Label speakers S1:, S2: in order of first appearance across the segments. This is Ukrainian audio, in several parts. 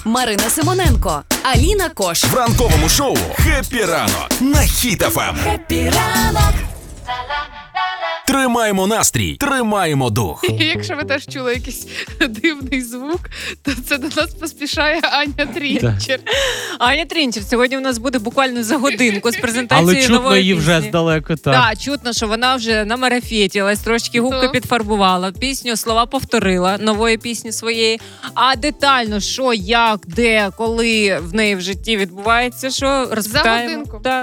S1: Марина Симоненко, Аліна Кош.
S2: В ранковому шоу «Хеппі ранок» на Хіт FM.
S1: Хеппі ранок.
S2: Тримаємо настрій, тримаємо дух.
S3: І якщо ви теж чули якийсь дивний звук, то це до нас поспішає Аня Трінчер.
S4: Аня Трінчер сьогодні у нас буде буквально за годинку з презентацією нової пісні.
S5: Але чутно її вже здалеку, так.
S4: Так, чутно, що вона вже намарафетілась, трошки губки підфарбувала, пісню, слова повторила, нової пісні своєї. А детально, що, як, де, коли в неї в житті відбувається, що розпитаємо.
S3: За годинку.
S4: Так.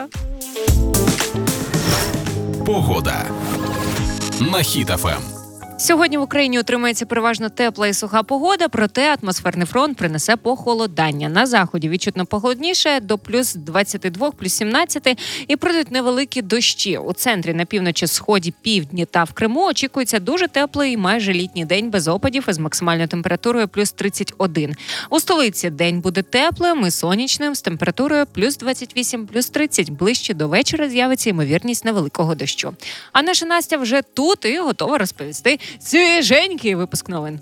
S2: Погода на Хіт FM.
S4: Сьогодні в Україні утримається переважно тепла і суха погода, проте атмосферний фронт принесе похолодання. На заході відчутно похолодніше до плюс 22, плюс 17 і пройдуть невеликі дощі. У центрі, на півночі, сході, півдні та в Криму очікується дуже теплий майже літній день без опадів із максимальною температурою плюс 31. У столиці день буде теплим і сонячним з температурою плюс 28, плюс 30. Ближче до вечора з'явиться ймовірність невеликого дощу. А наша Настя вже тут і готова розповісти свіженький випуск новин.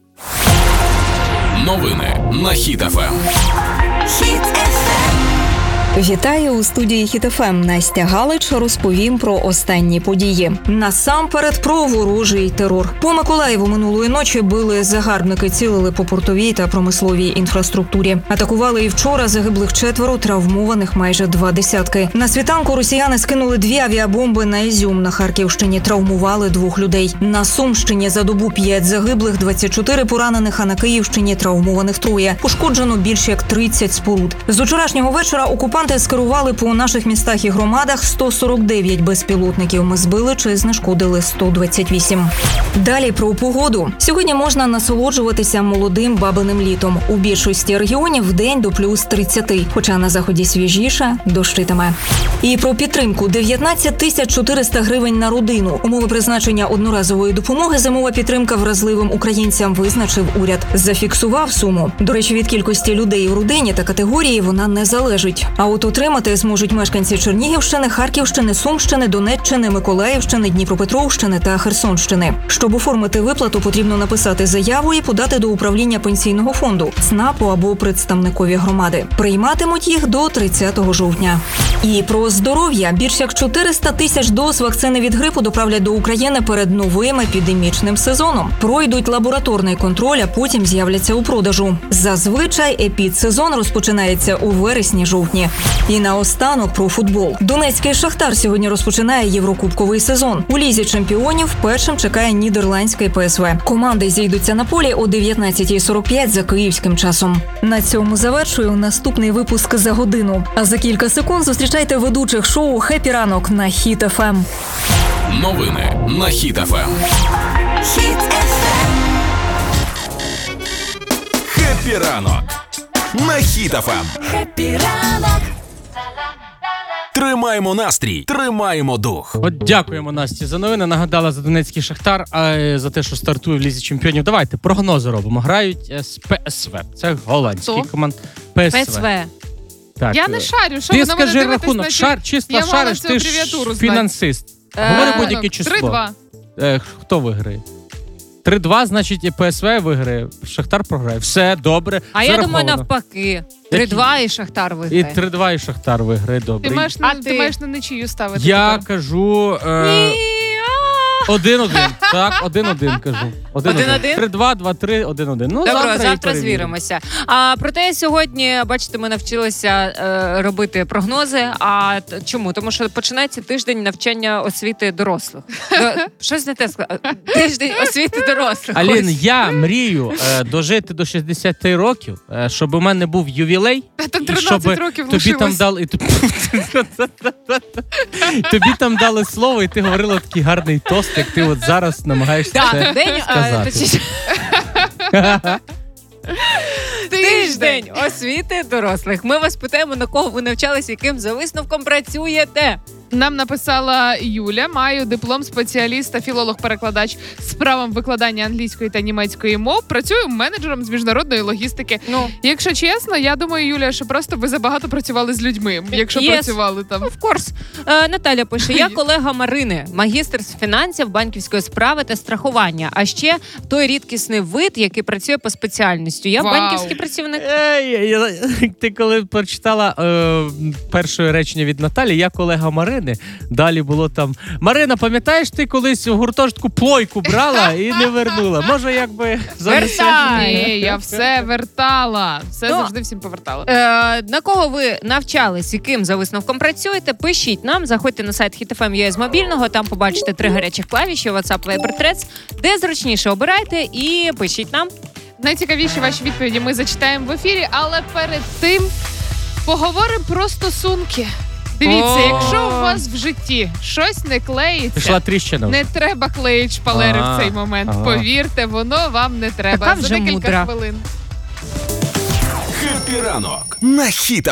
S2: Новини на Хіт FM.
S6: Вітаю у студії Хіт FM. Настя Галич розповім про останні події. Насамперед про ворожий терор. По Миколаєву минулої ночі били загарбники, цілили по портовій та промисловій інфраструктурі. Атакували і вчора, загиблих 4, травмованих майже 20. На світанку росіяни скинули 2 авіабомби на Ізюм. На Харківщині травмували 2 людей. На Сумщині за добу 5 загиблих, 24 поранених, а на Київщині травмованих 3. Пошкоджено більше як 30 споруд. З вчорашнього вечора окупанти скерували по наших містах і громадах 149 безпілотників. Ми збили чи знешкодили 128. Далі про погоду. Сьогодні можна насолоджуватися молодим бабиним літом. У більшості регіонів вдень до плюс 30, хоча на заході свіжіше, дощитиме. І про підтримку. 19 400 гривень на родину. Умови призначення одноразової допомоги зимова підтримка вразливим українцям визначив уряд. Зафіксував суму. До речі, від кількості людей у родині та категорії вона не залежить. А от отримати зможуть мешканці Чернігівщини, Харківщини, Сумщини, Донеччини, Миколаївщини, Дніпропетровщини та Херсонщини. Щоб оформити виплату, потрібно написати заяву і подати до управління пенсійного фонду, ЦНАПу або представникові громади. Прийматимуть їх до 30 жовтня. І про здоров'я. Більш як 400 тисяч доз вакцини від грипу доправлять до України перед новим епідемічним сезоном. Пройдуть лабораторний контроль, а потім з'являться у продажу. Зазвичай епідсезон розпочинається у вересні-жовтні. І наостанок про футбол. Донецький «Шахтар» сьогодні розпочинає єврокубковий сезон. У Лізі чемпіонів першим чекає нідерландський ПСВ. Команди зійдуться на полі о 19:45 за київським часом. На цьому завершую наступний випуск за годину. А за кілька секунд зустрічайте ведучих шоу «Хеппі ранок» на Хіт FM.
S2: Новини на Хіт FM. Хеппі ранок на Хіт FM.
S1: Хеппі ранок.
S2: Тримаємо настрій, тримаємо дух.
S5: От дякуємо Насті за новини. Нагадала за Донецький «Шахтар», за те, що стартує в Лізі чемпіонів. Давайте прогнози робимо. Грають з ПСВ. Це голландський команд.
S4: ПСВ.
S5: Так.
S3: Я не шарю, що
S5: Ти
S3: вона мене
S5: скажи
S3: дивитись
S5: рахунок.
S3: на
S5: Числа шариш, ти ж фінансист. Говори будь-яке число.
S3: 3-2.
S5: Хто виграє? 3-2, значить, і ПСВ виграє, Шахтар програє. Все, добре.
S4: А я думаю, навпаки. 3-2 і Шахтар
S5: І
S4: виграє.
S5: 3-2 і Шахтар виграє, добре.
S3: Ти маєш на нічию ставити.
S5: Я
S3: тепер.
S5: кажу... 1-1. Так, 1-1 кажу.
S4: 1-1?
S5: 3-2, 2-3, 1-1. Ну,
S4: Добре, завтра
S5: перевіримо.
S4: звіримося. Проте сьогодні, бачите, ми навчилися робити прогнози. Чому? Тому що починається тиждень навчання освіти дорослих. Щось не те сказала. Тиждень освіти дорослих.
S5: Алін, я мрію дожити до 60 років, щоб у мене був ювілей.
S3: Там
S5: і
S3: 13
S5: щоб
S3: років
S5: тобі
S3: лишилось.
S5: там дали... Тобі там дали слово, і ти говорила такий гарний тост, як ти от зараз намагаєшся
S4: Так,
S5: це сказати.
S4: Тиждень освіти дорослих. Ми вас питаємо, на кого ви навчались, яким за висновком працюєте.
S3: Нам написала Юля, маю диплом спеціаліста, філолог-перекладач з правом викладання англійської та німецької мов. Працюю менеджером з міжнародної логістики. Якщо чесно, я думаю, Юля, що просто ви забагато працювали з людьми, якщо працювали там.
S4: Of course. Наталя пише, я колега Марини, магістр з фінансів, банківської справи та страхування. А ще той рідкісний вид, який працює по спеціальності. Я банківський працівник.
S5: Ти коли прочитала перше речення від Наталі, я колега Марини, далі було там: Марина, пам'ятаєш, ти колись у гуртожитку плойку брала і не вернула? Може, якби...
S3: Ні, я все вертала. Все завжди всім повертала.
S4: На кого ви навчались, яким за висновком працюєте, пишіть нам, заходьте на сайт HitFM.ua з мобільного, там побачите 3 гарячих клавіші, WhatsApp, Viber, Threads, де зручніше обирайте і пишіть нам.
S3: Найцікавіші ваші відповіді ми зачитаємо в ефірі, але перед тим поговоримо про стосунки. Дивіться, якщо у вас в житті щось не клеїться,
S5: Пішла тріщина.
S3: не треба клеїти шпалери в цей момент. Повірте, воно вам не треба.
S4: Така вже
S3: За декілька
S4: мудра.
S3: хвилин.
S2: Хеппі ранок на Хіт